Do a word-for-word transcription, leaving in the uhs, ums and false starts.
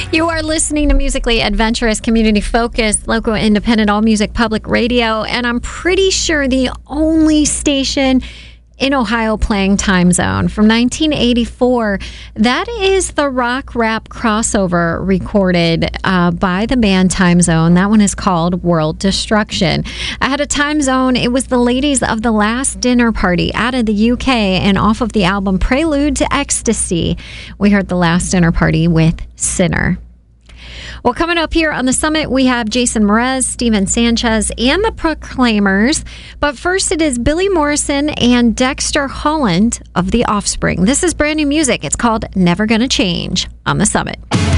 You are listening to Musically Adventurous, community-focused, local, independent, all-music public radio, and I'm pretty sure the only station in Ohio playing Time Zone from nineteen eighty-four. That is the rock rap crossover recorded uh, by the band Time Zone. That one is called World Destruction. I had a Time Zone. It was the ladies of The Last Dinner Party out of the U K, and off of the album Prelude to Ecstasy, we heard The Last Dinner Party with Sinner. Well, coming up here on the summit, we have Jason Mraz, Steven Sanchez, and the Proclaimers. But first, it is Billy Morrison and Dexter Holland of The Offspring. This is brand new music. It's called Never Gonna Change on the summit.